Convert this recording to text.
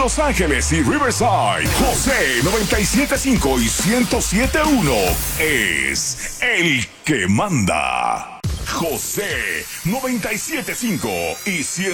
Los Ángeles y Riverside, José 97.5 y 107.1 es el que manda. José 97.5 y 107.1.